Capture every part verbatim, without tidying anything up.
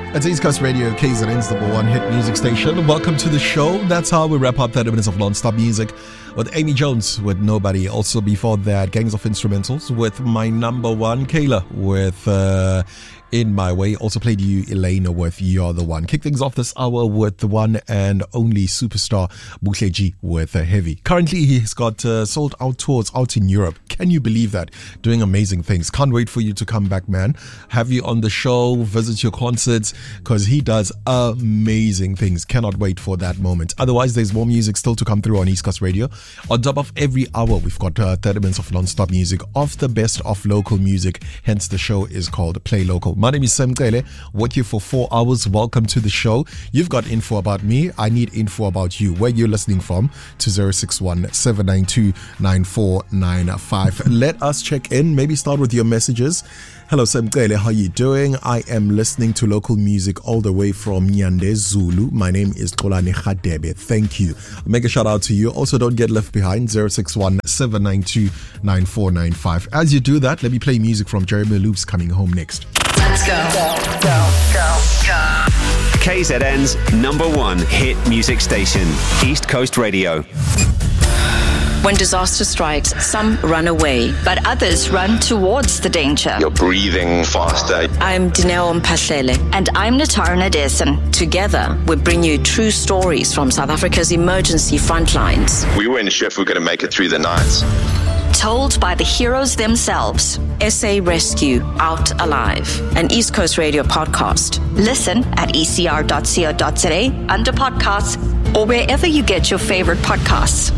It's East Coast Radio, K Z N's number one hit music station. Welcome to the show. That's how we wrap up thirty minutes of non-stop music with Amy Jones with Nobody. Also before that, Gangs of Instrumentals with my number one, Kayla with uh, In My Way. Also played you Elena with You're the One. Kick things off this hour with the one and only superstar Buhle G with uh, Heavy. Currently he's got uh, sold out tours out in Europe. Can you believe that? Doing amazing things. Can't wait for you to come back, man. Have you on the show, visit your concerts, because he does amazing things. Cannot wait for that moment. Otherwise, there's more music still to come through on East Coast Radio. On top of every hour, we've got uh, thirty minutes of non-stop music of the best of local music. Hence, the show is called Play Local. My name is Sam Kele, with you for four hours. Welcome to the show. You've got info about me. I need info about you. Where you're listening from to zero six one, seven nine two, nine four nine five. Let us check in. Maybe start with your messages. Hello, Sam Kele. How you doing? I am listening to local music all the way from Nyande, Zulu. My name is Xolani Khadebe. Thank you. Make a shout out to you. Also, don't get left behind. zero six one, seven nine two, nine four nine five. As you do that, let me play music from Jeremy Loops coming home next. Let's go. Go, go, go, go. K Z N's number one hit music station, East Coast Radio. When disaster strikes, some run away, but others run towards the danger. You're breathing faster. I'm Dineo Mphahlele. And I'm Natara Nadesan. Together, we bring you true stories from South Africa's emergency front lines. We weren't sure if we were going to make it through the night. Told by the heroes themselves. S A Rescue, Out Alive, an East Coast Radio podcast. Listen at e c r dot co dot za under podcasts or wherever you get your favorite podcasts.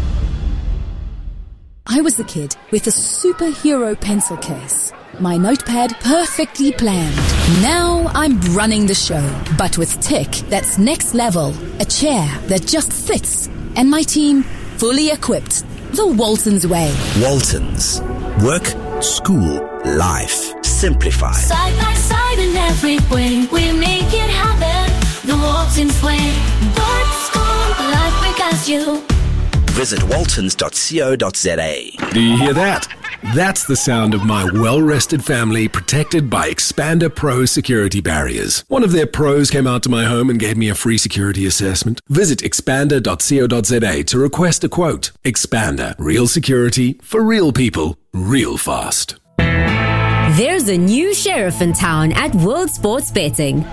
I was the kid with a superhero pencil case. My notepad perfectly planned. Now I'm running the show, but with tech that's next level. A chair that just fits. And my team fully equipped. The Waltons way. Waltons. Work, school, life. Simplified. Side by side in every way, we make it happen. The Waltons way. Work, school, life, we got you. Visit waltons dot co dot za. Do you hear that? That's the sound of my well-rested family protected by Expander Pro security barriers. One of their pros came out to my home and gave me a free security assessment. Visit expander dot co dot za to request a quote. Expander. Real security for real people, real fast. There's a new sheriff in town at World Sports Betting.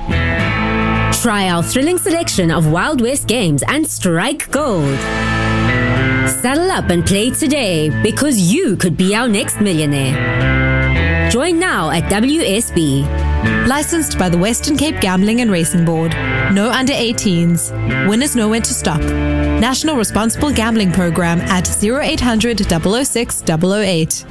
Try our thrilling selection of Wild West games and strike gold. Saddle up and play today because you could be our next millionaire. Join now at W S B. Licensed by the Western Cape Gambling and Racing Board. No under eighteens. Winners know when to stop. National Responsible Gambling Program at zero eight hundred, double oh six, double oh eight.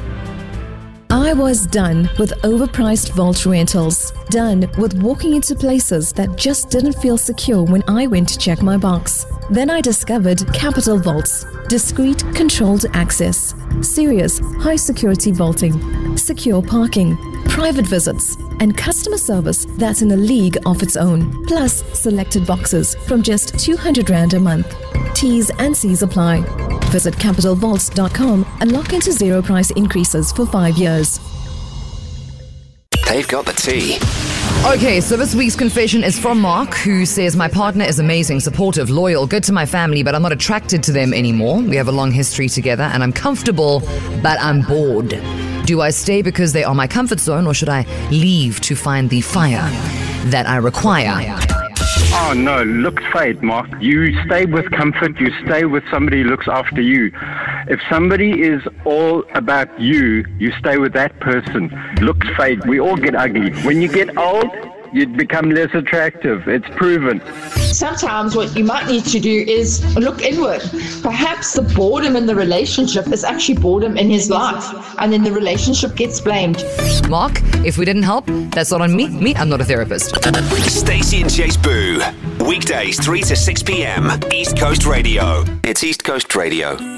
I was done with overpriced vault rentals. Done with walking into places that just didn't feel secure when I went to check my box. Then I discovered Capital Vaults. Discreet, controlled access. Serious, high-security vaulting. Secure parking. Private visits. And customer service that's in a league of its own. Plus, selected boxes from just two hundred rand a month. T's and C's apply. Visit capital vaults dot com and lock into zero price increases for five years. They've got the tea. Okay, so this week's confession is from Mark, who says, my partner is amazing, supportive, loyal, good to my family, but I'm not attracted to them anymore. We have a long history together and I'm comfortable, but I'm bored. Do I stay because they are my comfort zone, or should I leave to find the fire that I require? Oh no, looks fade, Mark. You stay with comfort, you stay with somebody who looks after you. If somebody is all about you, you stay with that person. Looks fade. We all get ugly. When you get old, you become less attractive. It's proven. Sometimes what you might need to do is look inward. Perhaps the boredom in the relationship is actually boredom in his life, and then the relationship gets blamed. Mark, if we didn't help, that's not on me. Me, I'm not a therapist. Stacey and Chase Boo. Weekdays three to six p.m. East Coast Radio. It's East Coast Radio.